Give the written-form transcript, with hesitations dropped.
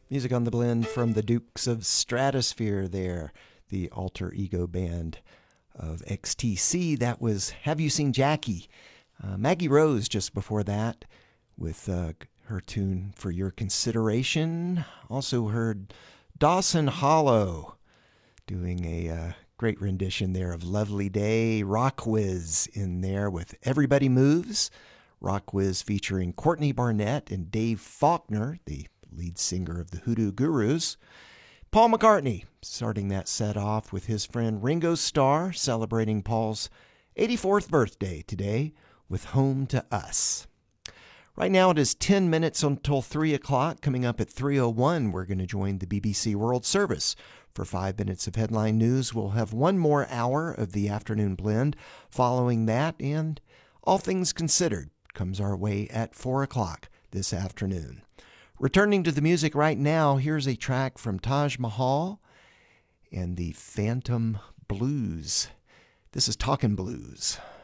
Music on the Blend from the Dukes of Stratosphere there, the alter ego band of XTC. That was Have You Seen Jackie? Maggie Rose just before that with her tune For Your Consideration. Also heard Dawson Hollow doing a great rendition there of Lovely Day. Rock Wiz in there with Everybody Moves. Rock Wiz featuring Courtney Barnett and Dave Faulkner, the lead singer of the Hoodoo Gurus. Paul McCartney starting that set off with his friend Ringo Starr, celebrating Paul's 84th birthday today with Home to Us. Right now it is 10 minutes until 3 o'clock. Coming up at 3:01, we're going to join the BBC World Service for 5 minutes of headline news. We'll have one more hour of the afternoon blend following that, and All Things Considered comes our way at 4 o'clock this afternoon. Returning to the music right now, here's a track from Taj Mahal and the Phantom Blues. This is Talkin' Blues.